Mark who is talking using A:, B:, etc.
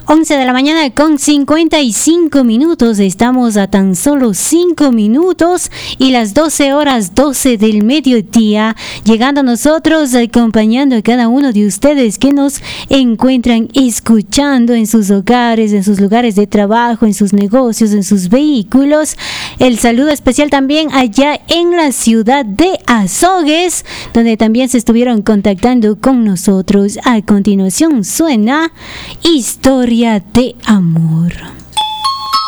A: 11 de la mañana con 55 minutos. Estamos a tan solo 5 minutos y las 12 horas 12 del mediodía, llegando a nosotros, acompañando a cada uno de ustedes que nos encuentran escuchando en sus hogares, en sus lugares de trabajo, en sus negocios, en sus vehículos. El saludo especial también allá en la ciudad de Azogues, donde también se estuvieron contactando con nosotros. A continuación suena Historia de amor.